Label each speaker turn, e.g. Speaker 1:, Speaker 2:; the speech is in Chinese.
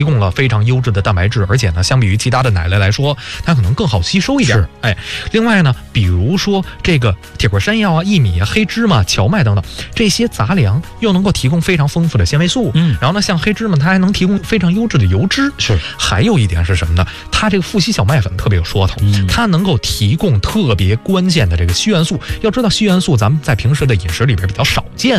Speaker 1: 供了非常优质的蛋白质，而且呢，相比于其他的奶类来说，它可能更好吸收一点。另外呢，比如说这个铁棍山药啊、薏米啊、黑芝麻、荞麦等等这些杂粮，又能够提供非常丰富的纤维素。然后呢，像黑芝麻，它还能提供非常优质的油脂。还有一点是什么呢？它这个富硒小麦粉特别有说头，它能够提供特别关键的这个硒元素。要知道，硒元素咱们在平时的饮食里边比较少见